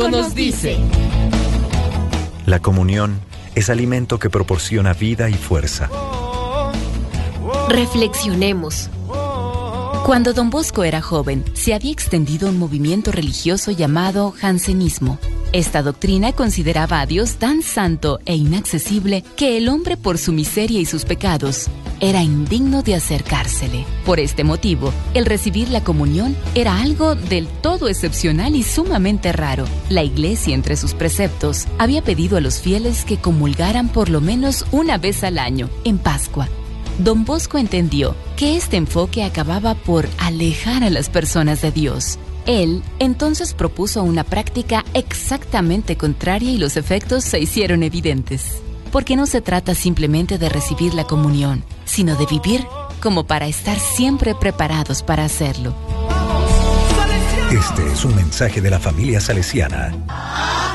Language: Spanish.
Nos dice. La comunión es alimento que proporciona vida y fuerza. Reflexionemos. Cuando Don Bosco era joven, se había extendido un movimiento religioso llamado jansenismo. Esta doctrina consideraba a Dios tan santo e inaccesible que el hombre, por su miseria y sus pecados, era indigno de acercársele. Por este motivo, el recibir la comunión era algo del todo excepcional y sumamente raro. La Iglesia, entre sus preceptos, había pedido a los fieles que comulgaran por lo menos una vez al año, en Pascua. Don Bosco entendió que este enfoque acababa por alejar a las personas de Dios. Él entonces propuso una práctica exactamente contraria y los efectos se hicieron evidentes. Porque no se trata simplemente de recibir la comunión, sino de vivir como para estar siempre preparados para hacerlo. Este es un mensaje de la familia salesiana.